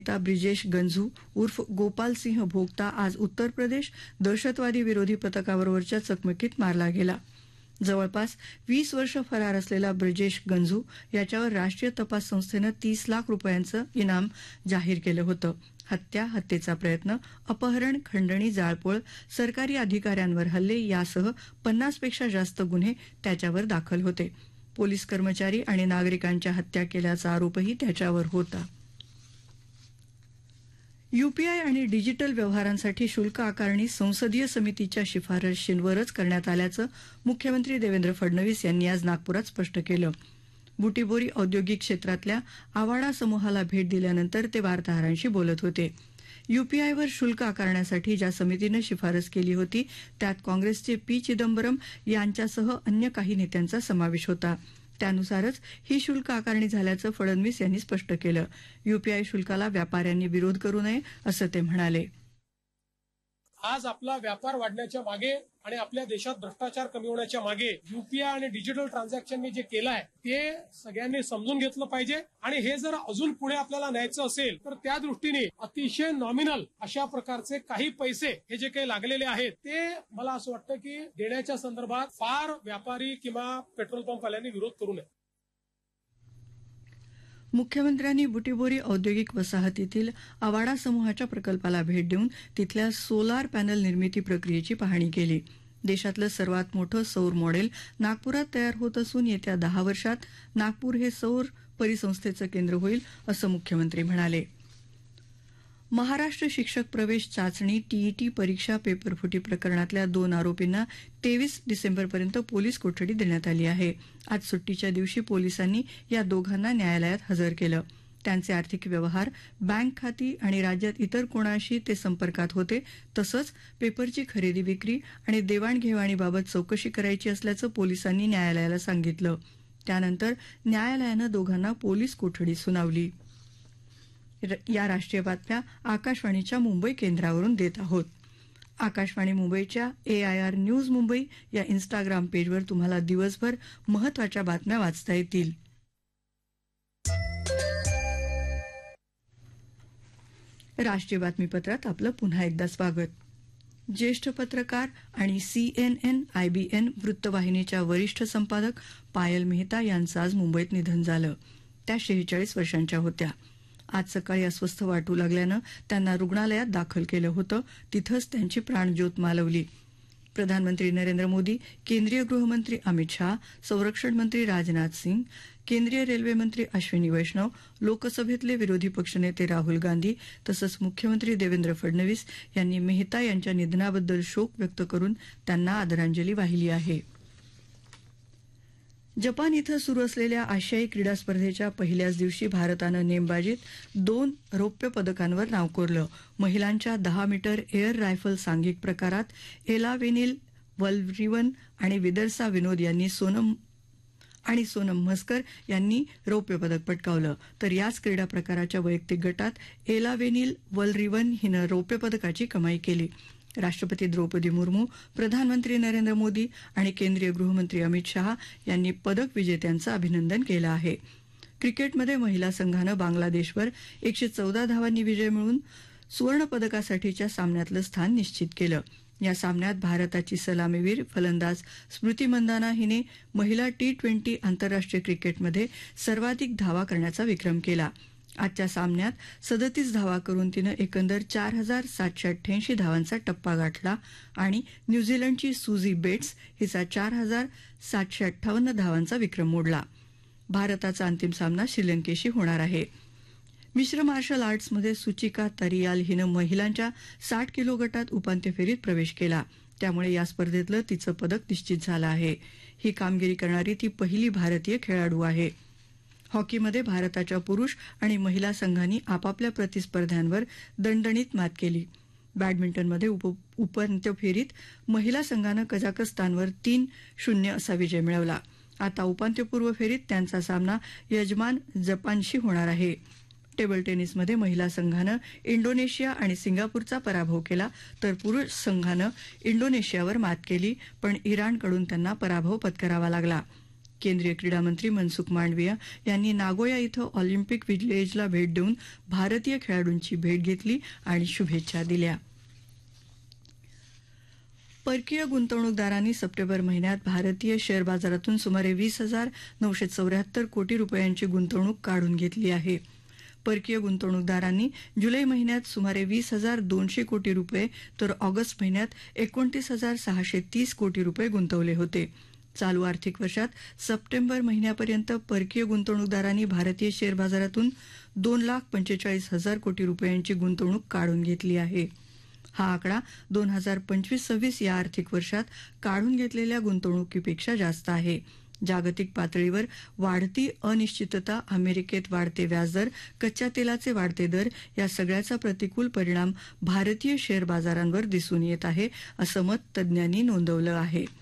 नेता ब्रिजेश गंझू उर्फ गोपाल सिंह भोगता आज उत्तर प्रदेश दहशतवादी विरोधी पथकाबरोबरच्या चकमकीत मारला गेला. जवळपास 20 वर्ष फरार असलेला ब्रिजेश गंझू याच्यावर राष्ट्रीय तपास संस्थेनं 30 लाख रुपयांचं इनाम जाहीर केलं होतं. हत्या, हत्येचा प्रयत्न, अपहरण, खंडणी, जाळपोळ, सरकारी अधिकाऱ्यांवर हल्ले यासह 50 पेक्षा जास्त गुन्हे त्याच्यावर दाखल होते. पोलीस कर्मचारी आणि नागरिकांच्या हत्या केल्याचा आरोपही त्याच्यावर होता. यूपीआय आणि डिजिटल व्यवहारांसाठी शुल्क आकारणी संसदीय समितीच्या शिफारशींवरच करण्यात आल्याचं मुख्यमंत्री देवेंद्र फडणवीस यांनी आज नागपुरात स्पष्ट केलं. बुटीबोरी औद्योगिक क्षेत्रातल्या आवाडा समूहाला भेट दिल्यानंतर ते वार्ताहरांशी बोलत होते. यूपीआयवर शुल्क आकारण्यासाठी ज्या समितीनं शिफारस केली होती त्यात काँग्रेसचे पी चिदंबरम यांच्यासह अन्य काही नेत्यांचा समावेश होता. त्यानुसारच ही शुल्क आकारणी झाल्याचं फडणवीस यांनी स्पष्ट केलं. यूपीआय शुल्काला व्यापाऱ्यांनी विरोध करू नये असं ते म्हणाले. आज आपला व्यापार वाढण्याच्या मागे आणि आपल्या देशात भ्रष्टाचार कमी होण्याच्या मागे यूपीआय आणि डिजिटल ट्रान्झॅक्शनने जे केलं आहे ते सगळ्यांनी समजून घेतलं पाहिजे. आणि हे जर अजून पुढे आपल्याला न्यायचं असेल तर त्या दृष्टीने अतिशय नॉमिनल अशा प्रकारचे काही पैसे हे जे काही लागलेले आहेत ते मला असं वाटतं की देण्याच्या संदर्भात फार व्यापारी किंवा पेट्रोल पंपवाल्यांनी विरोध करू नये. मुख्यमंत्र्यांनी बुटीबोरी औद्योगिक वसाहतीतील आवाडा समूहाच्या प्रकल्पाला भेट देऊन तिथल्या सोलार पॅनल निर्मिती प्रक्रियेची पाहणी केली. देशातलं सर्वात मोठं सौर मॉडेल नागपुरात तयार होत असून येत्या 10 वर्षात नागपूर हे सौर परिसंस्थेचं केंद्र होईल असं मुख्यमंत्री म्हणाले. महाराष्ट्र शिक्षक प्रवेश चाचणी टीईटी परीक्षा पेपरफुटी प्रकरणातल्या 2 आरोपींना 23 डिसेंबरपर्यंत पोलीस कोठडी देण्यात आली आहे. आज सुट्टीच्या दिवशी पोलिसांनी या दोघांना न्यायालयात हजर केलं. त्यांचे आर्थिक व्यवहार, बँक खाती आणि राज्यात इतर कोणाशी ते संपर्कात होते तसंच पेपरची खरेदी विक्री आणि देवाणघेवाणीबाबत चौकशी करायची असल्याचं पोलिसांनी न्यायालयाला सांगितलं. त्यानंतर न्यायालयानं दोघांना पोलीस कोठडी सुनावली. या राष्ट्रीय बातम्या आकाशवाणीच्या मुंबई केंद्रावरून देत आहोत. आकाशवाणी मुंबईच्या AIR न्यूज मुंबई या इन्स्टाग्राम पेजवर तुम्हाला दिवसभर महत्त्वाच्या बातम्या वाचता येतील. राष्ट्रीय बातमीपत्रात आपलं पुन्हा एकदा स्वागत. ज्येष्ठ पत्रकार आणि CNN IBN वृत्तवाहिनीच्या वरिष्ठ संपादक पायल मेहता यांचं आज मुंबईत निधन झालं. त्या 46 वर्षांच्या होत्या. आज सकाळी अस्वस्थ वाटू लागल्यानं त्यांना रुग्णालयात दाखल केलं होतं. तिथंच त्यांची प्राणज्योत मालवली. प्रधानमंत्री नरेंद्र मोदी, केंद्रीय गृहमंत्री अमित शाह, संरक्षण मंत्री राजनाथ सिंग, केंद्रीय रेल्वे मंत्री अश्विनी वैष्णव, लोकसभेतले विरोधी पक्षनेते राहुल गांधी तसंच मुख्यमंत्री देवेंद्र फडणवीस यांनी मेहता यांच्या निधनाबद्दल शोक व्यक्त करून त्यांना आदरांजली वाहिली आहे. जपान इथं सुरू असलेल्या आशियाई क्रीडा स्पर्धेच्या पहिल्याच दिवशी भारतानं नेमबाजीत 2 रौप्य पदकांवर नाव कोरलं. महिलांच्या 10 मीटर एअर रायफल सांघिक प्रकारात एलावेनिल वल्व्हरिवन आणि विदर्सा विनोद यांनी सोनम म्हस्कर यांनी रौप्य पदक पटकावलं. तर याच क्रीडा प्रकाराच्या वैयक्तिक गटात एलावेनिल वल्व्हरिवन हिनं रौप्य पदकाची कमाई केली. राष्ट्रपती द्रौपदी मुर्मू, प्रधानमंत्री नरेंद्र मोदी आणि केंद्रीय गृहमंत्री अमित शाह यांनी पदक विजेत्यांचं अभिनंदन केलं आहे. क्रिकेटमध्ये महिला संघानं बांगलादेशवर 114 धावांनी विजय मिळवून सुवर्ण पदकासाठीच्या सामन्यातलं स्थान निश्चित केलं. या सामन्यात भारताची सलामीवीर फलंदाज स्मृती मंदाना हिने महिला T20 आंतरराष्ट्रीय क्रिकेटमध्ये सर्वाधिक धावा करण्याचा विक्रम केला. आजच्या सामन्यात 37 धावा करून तिनं एकंदर 4788 धावांचा टप्पा गाठला आणि न्यूझीलंडची सुझी बेट्स हिचा 4758 धावांचा विक्रम मोडला. भारताचा अंतिम सामना श्रीलंकेशी होणार आहे. मिश्र मार्शल आर्ट्समध्ये सुचिका तरियाल हिनं महिलांच्या 60 किलो गटात उपांत्य फेरीत प्रवेश केला. त्यामुळे या स्पर्धेतलं तिचं पदक निश्चित झालं आहे. ही कामगिरी करणारी ती पहिली भारतीय खेळाडू आहे. हॉकीमध्ये भारताच्या पुरुष आणि महिला संघांनी आपापल्या प्रतिस्पर्ध्यांवर दणदणीत मात केली. बॅडमिंटनमध्ये उपांत्य फेरीत महिला संघानं कझाकस्तानवर 3-0 असा विजय मिळवला. आता उपांत्यपूर्व फेरीत त्यांचा सामना यजमान जपानशी होणार आहे. टेबल टेनिसमध्ये महिला संघानं इंडोनेशिया आणि सिंगापूरचा पराभव केला तर पुरुष संघानं इंडोनेशियावर मात केली पण इराणकडून त्यांना पराभव पत्करावा लागला. केंद्रीय क्रीडा मंत्री मनसुख मांडविया यांनी नागोया इथं ऑलिम्पिक विलेजला भेट देऊन भारतीय खेळाडूंची भेट घेतली आणि शुभेच्छा दिल्या. परकीय गुंतवणूकदारांनी सप्टेंबर महिन्यात भारतीय शेअर बाजारातून सुमारे 20,974 कोटी रुपयांची गुंतवणूक काढून घेतली आहे. परकीय गुंतवणूकदारांनी जुलै महिन्यात सुमारे 20,200 कोटी रुपये तर ऑगस्ट महिन्यात 29,630 कोटी रुपये गुंतवले होते. चालू आर्थिक वर्षात सप्टेंबर महिन्यापर्यंत परकीय गुंतवणूकदारांनी भारतीय शेअर बाजारातून 2,45,000 कोटी रुपयांची गुंतवणूक काढून घेतली आहे. हा आकडा 2025-26 या आर्थिक वर्षात काढून घेतलेल्या गुंतवणुकीपेक्षा जास्त आहे. जागतिक पातळीवर वाढती अनिश्चितता, अमेरिकेत वाढते व्याजदर, कच्च्या तेलाचे वाढते दर या सगळ्याचा प्रतिकूल परिणाम भारतीय शेअर बाजारांवर दिसून येत आहे, असं मत तज्ज्ञांनी नोंदवलं आहे.